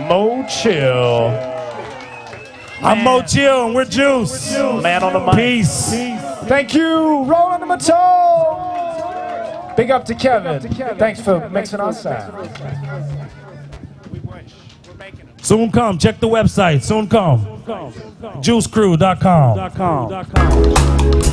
Mo Chill. I'm Mo Chill and we're Juice. Man on the mic. Peace. Thank you, Roland the Matone. Big up to Kevin. Thanks for mixing our sound. Soon come. Check the website. Soon come. JuiceCrew.com.